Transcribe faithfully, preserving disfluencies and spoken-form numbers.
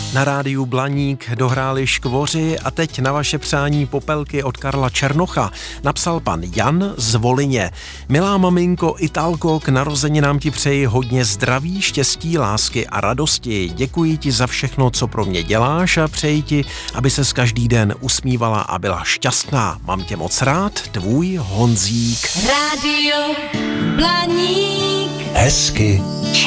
Na rádiu Blaník dohráli Škvoři a teď na vaše přání popelky od Karla Černocha napsal pan Jan z Volině. Milá maminko Italko, k narozeninám ti přeji hodně zdraví, štěstí, lásky a radosti. Děkuji ti za všechno, co pro mě děláš a přeji ti, aby ses každý den usmívala a byla šťastná. Mám tě moc rád, tvůj Honzík. Rádio Blaník. Hezky